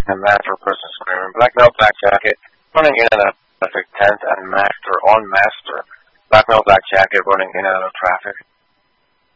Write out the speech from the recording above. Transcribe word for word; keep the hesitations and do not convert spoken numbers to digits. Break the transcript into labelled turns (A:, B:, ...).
A: and master person screaming. Black male, black jacket, running in and out of traffic, tenth and master on master. Black male, black jacket, running in and out of traffic.